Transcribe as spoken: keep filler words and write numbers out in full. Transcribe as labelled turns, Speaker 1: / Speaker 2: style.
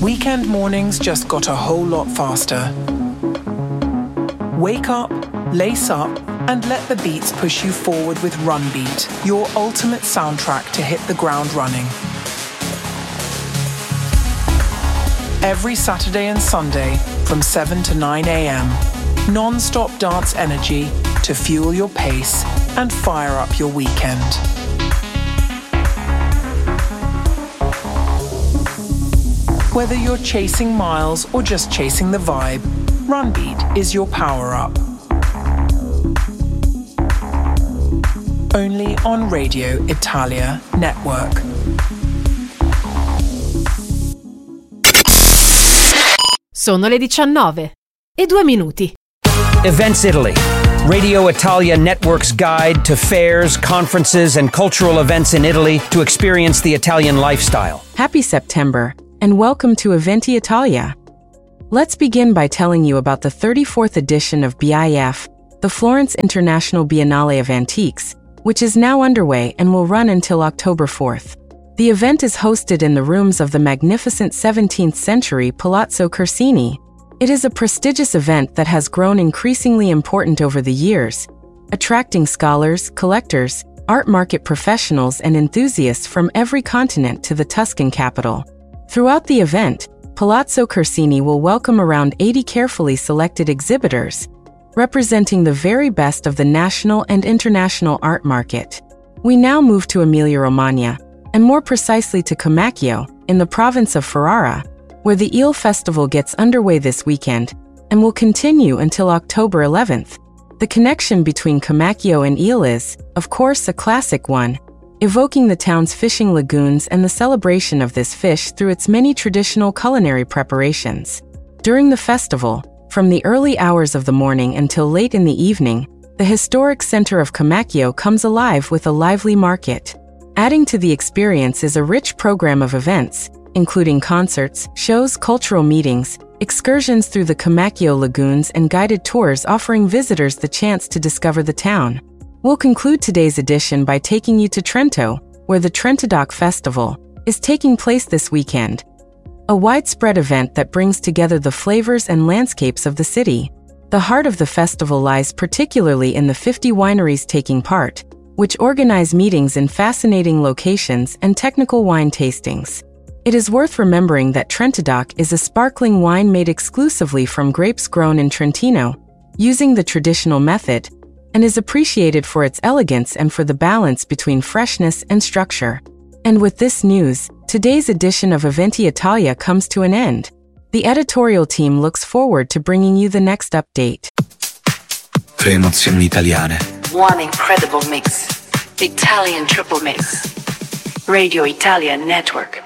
Speaker 1: Weekend mornings just got a whole lot faster. Wake up, lace up, and let the beats push you forward with Run Beat, your ultimate soundtrack to hit the ground running. Every Saturday and Sunday from seven to nine a.m. non-stop dance energy to fuel your pace and fire up your weekend. Whether you're chasing miles or just chasing the vibe, Run Beat is your power-up. Only on Radio Italia Network.
Speaker 2: Sono le diciannove e due minuti.
Speaker 3: Events Italy, Radio Italia Network's guide to fairs, conferences, and cultural events in Italy to experience the Italian lifestyle.
Speaker 4: Happy September, and welcome to Eventi Italia. Let's begin by telling you about the thirty-fourth edition of B I F, the Florence International Biennale of Antiques, which is now underway and will run until October fourth. The event is hosted in the rooms of the magnificent seventeenth century Palazzo Corsini. It is a prestigious event that has grown increasingly important over the years, attracting scholars, collectors, art market professionals, and enthusiasts from every continent to the Tuscan capital. Throughout the event, Palazzo Corsini will welcome around eighty carefully selected exhibitors, representing the very best of the national and international art market. We now move to Emilia-Romagna, and more precisely to Comacchio, in the province of Ferrara, where the Eel Festival gets underway this weekend and will continue until October eleventh. The connection between Comacchio and Eel is, of course, a classic one, evoking the town's fishing lagoons and the celebration of this fish through its many traditional culinary preparations. During the festival, from the early hours of the morning until late in the evening, the historic center of Comacchio comes alive with a lively market. Adding to the experience is a rich program of events, including concerts, shows, cultural meetings, excursions through the Comacchio lagoons, and guided tours offering visitors the chance to discover the town. We'll conclude today's edition by taking you to Trento, where the Trentodoc Festival is taking place this weekend. A widespread event that brings together the flavors and landscapes of the city. The heart of the festival lies particularly in the fifty wineries taking part, which organize meetings in fascinating locations and technical wine tastings. It is worth remembering that Trentodoc is a sparkling wine made exclusively from grapes grown in Trentino, using the traditional method, and is appreciated for its elegance and for the balance between freshness and structure. And with this news, today's edition of Eventi Italia comes to an end. The editorial team looks forward to bringing you the next update.
Speaker 5: Tre emozioni italiane.
Speaker 6: One incredible mix. Italian triple mix. Radio Italia Network.